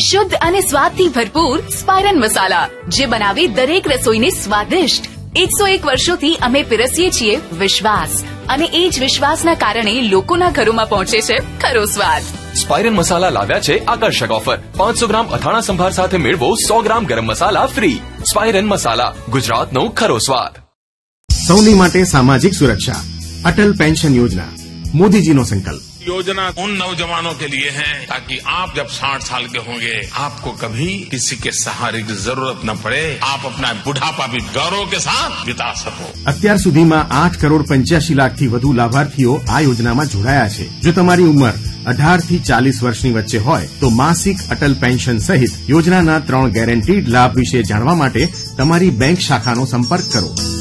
શુદ્ધ અને સ્વાદથી ભરપૂર સ્પાયરન મસાલા, જે બનાવે દરેક રસોઈને સ્વાદિષ્ટ। 101 વર્ષોથી અમે પીરસીએ છીએ વિશ્વાસ, અને એ જ વિશ્વાસના કારણે લોકોના ઘરોમાં પહોંચે છે ખરો સ્વાદ। સ્પાયરન મસાલા લાવ્યા છે આકર્ષક ઓફર। 500 ગ્રામ અથાણા સંભાર સાથે મેળવો 100 ગ્રામ ગરમ મસાલા फ्री। સ્પાયરન મસાલા, ગુજરાતનો ખરો સ્વાદ। સૌની માટે સામાજિક સુરક્ષા, અટલ પેન્શન યોજના, મોદીજીનો સંકલ્પ। योजना उन नौजवानों के लिए है ताकि आप जब 60 साल के होंगे आपको कभी किसी के सहारे की जरूरत न पड़े, आप अपना बुढ़ापा भी गौरव के साथ बिता सको। અત્યાર સુધીમાં 8,85,00,000થી વધુ લાભાર્થીઓ આ યોજનામાં જોડાયા છે। જો તમારી ઉંમર 18 થી 40 વર્ષની વચ્ચે હોય તો માસિક અટલ પેન્શન સહિત યોજનાના 3 ગેરંટીડ લાભ વિશે જાણવા માટે તમારી બેંક શાખાનો સંપર્ક કરો।